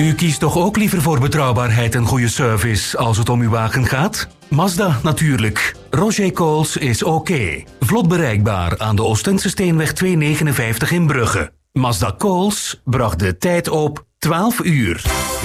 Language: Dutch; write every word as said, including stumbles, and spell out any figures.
U kiest toch ook liever voor betrouwbaarheid en goede service als het om uw wagen gaat? Mazda natuurlijk. Roger Coles is oké. Vlot bereikbaar aan de Oostense Steenweg tweehonderdnegenenvijftig in Brugge. Mazda Coles bracht de tijd op twaalf uur.